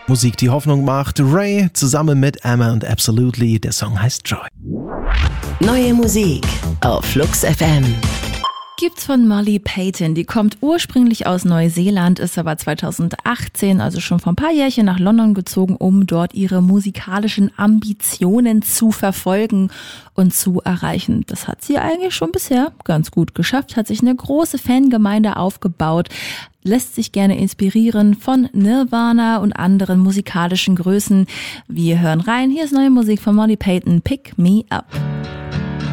Musik, die Hoffnung macht. Ray zusammen mit Emma und Absolutely. Der Song heißt Joy. Neue Musik auf Flux FM. Gibt's von Molly Payton. Die kommt ursprünglich aus Neuseeland, ist aber 2018, also schon vor ein paar Jährchen, nach London gezogen, um dort ihre musikalischen Ambitionen zu verfolgen und zu erreichen. Das hat sie eigentlich schon bisher ganz gut geschafft, hat sich eine große Fangemeinde aufgebaut, lässt sich gerne inspirieren von Nirvana und anderen musikalischen Größen. Wir hören rein. Hier ist neue Musik von Molly Payton, Pick Me Up.